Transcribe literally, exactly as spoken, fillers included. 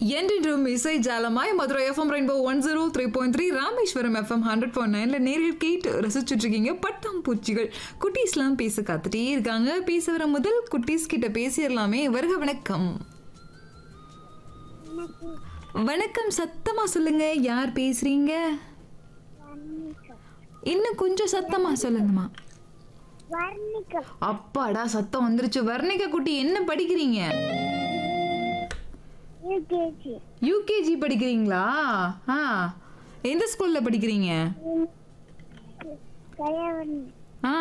என்றென்றும் இசை ஜாலமாய் Madurai FM rainbow one zero three point three Rameswaram FM hundred point நைன்ல நேரில் கேட்டு ரசிச்சுட்டு இருக்கீங்க. பட்டாம் பூச்சிகள் குட்டீஸ்லாம் பேச காத்துட்டே இருக்காங்க. பேச வர முதல் குட்டீஸ் கிட்ட பேசிடலாமே. வருக வணக்கம். வணக்கம், சத்தமா சொல்லுங்க. யார் பேசுறீங்க? இன்னும் கொஞ்சம் சத்தமா சொல்லுங்கம்மா. அப்பாடா, சத்தம் வந்துருச்சு. வர்ணிகா குட்டி, என்ன படிக்கிறீங்க? யூகேஜி படிக்கிறீங்களா? ஆ, எந்த ஸ்கூல்ல படிக்கிறீங்க?